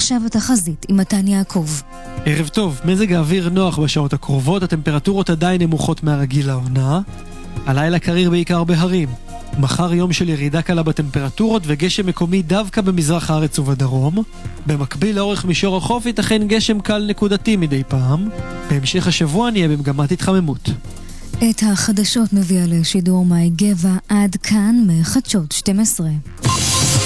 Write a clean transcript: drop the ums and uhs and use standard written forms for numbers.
ועכשיו התחזית עם מתן יעקב. ערב טוב, מזג האוויר נוח בשעות הקרובות, הטמפרטורות עדיין נמוכות מהרגיל לעונה. הלילה קריר בעיקר בהרים. מחר יום של ירידה קלה בטמפרטורות וגשם מקומי דווקא במזרח הארץ ובדרום. במקביל לאורך מישור החוף ייתכן גשם קל נקודתי מדי פעם. בהמשך השבוע נהיה במגמת התחממות. את החדשות מביאה לשידור מאי גבע עד כאן מחדשות 12.